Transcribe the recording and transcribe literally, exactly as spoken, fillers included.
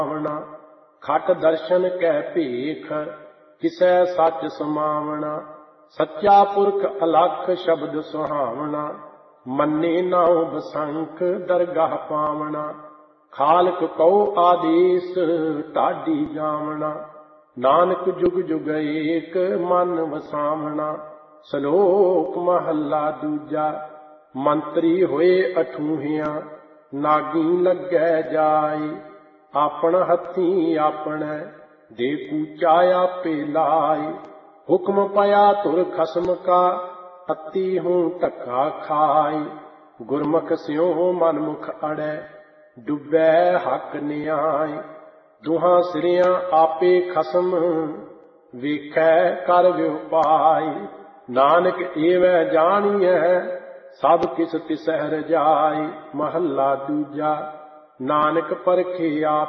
खट दर्शन कै भेख किसै सच समावना। सच्चा पुरख अलख शब्द सुहावना मन्ने नाउ बसंख दरगाह पावना। खालक कौ आदेश ढाडी जावना नानक जुग जुग एक मन वसावना। सलोक महला दूजा मंत्री होए अठूहिया नागी लगे जाए। आपन हथी आपने दे कूचा आपे लाए। हुक्म पया तुर खसम का अति हूँ धक्का खाए। गुरमुख स्यों मनमुख अड़े डुबे हक न्याय। दुहां सिरियां आपे खसम वेखै कर व्योपाय। नानक एवै जानिए सब किस तिसह रजाई। महला दूजा नानक परखे आप